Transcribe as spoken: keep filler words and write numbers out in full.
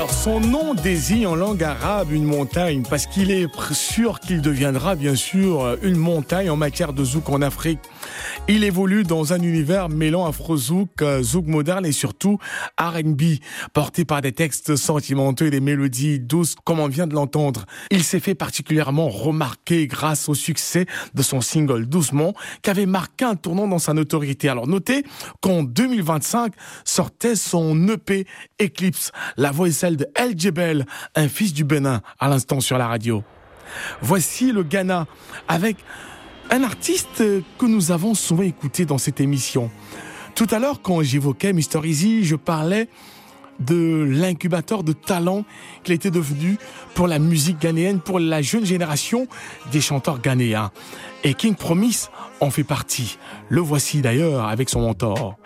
Alors son nom désigne en langue arabe une montagne parce qu'il est sûr qu'il deviendra bien sûr une montagne en matière de zouk en Afrique. Il évolue dans un univers mêlant afro-zouk, zouk moderne et surtout R and B, porté par des textes sentimentaux et des mélodies douces comme on vient de l'entendre. Il s'est fait particulièrement remarquer grâce au succès de son single Doucement qui avait marqué un tournant dans sa notoriété. Alors notez qu'en deux mille vingt-cinq sortait son E P Eclipse. La voix est celle de El Djebel, un fils du Bénin, à l'instant sur la radio. Voici le Ghana avec un artiste que nous avons souvent écouté dans cette émission. Tout à l'heure, quand j'évoquais Mister Easy, je parlais de l'incubateur de talent qu'il était devenu pour la musique ghanéenne, pour la jeune génération des chanteurs ghanéens. Et King Promise en fait partie. Le voici d'ailleurs avec son mentor.